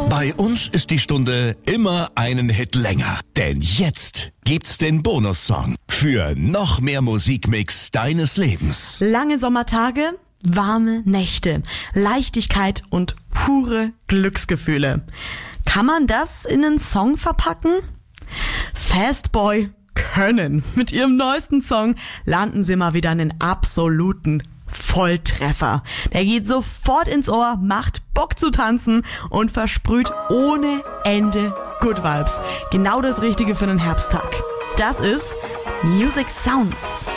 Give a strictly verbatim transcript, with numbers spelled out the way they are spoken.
Bei uns ist die Stunde immer einen Hit länger. Denn jetzt gibt's den Bonussong für noch mehr Musikmix deines Lebens. Lange Sommertage, warme Nächte, Leichtigkeit und pure Glücksgefühle. Kann man das in einen Song verpacken? Fastboy können. Mit ihrem neuesten Song landen sie mal wieder einen absoluten Volltreffer. Der geht sofort ins Ohr, macht Bock zu tanzen und versprüht ohne Ende Good Vibes. Genau das Richtige für einen Herbsttag. Das ist Music Sounds.